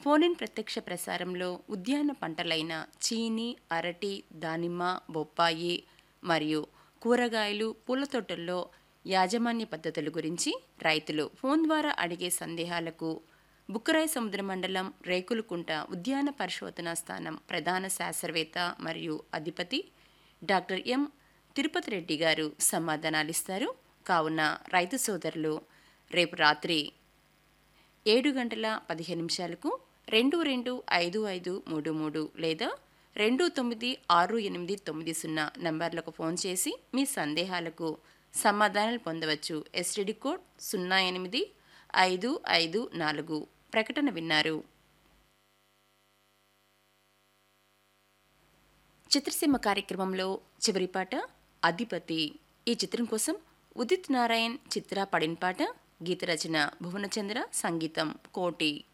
Phone in ప్రత్యక్ష ప్రసారంలో ఉద్యాన పంటలైన చీని, అరటి, దానిమ్మ, బొప్పాయి మరియు కూరగాయలు, పూల తోటల్లో యాజమాన్య పద్ధతుల గురించి రైతులు ఫోన్ ద్వారా అడిగే సందేహాలకు బుక్కరాయ సముద్ర మండలం రేకులకుంట ఉద్యాన పరిశోధనా స్థానం ప్రధాన శాస్త్రవేత్త మరియు అధిపతి డాక్టర్ ఎం తిరుపతి రెడ్డి గారు సమాధానాలిస్తారు. కావున రైతు సోదరులు రేపు రాత్రి 7:15 225533 లేదా 296890 నంబర్లకు ఫోన్ చేసి మీ సందేహాలకు సమాధానాలు పొందవచ్చు. STD code 08554. ప్రకటన విన్నారు. చిత్రసీమ కార్యక్రమంలో చివరి పాట అధిపతి. ఈ చిత్రం కోసం ఉదిత్ నారాయణ్, చిత్ర పడిన పాట. గీత రచన భువనచంద్ర, సంగీతం కోటి.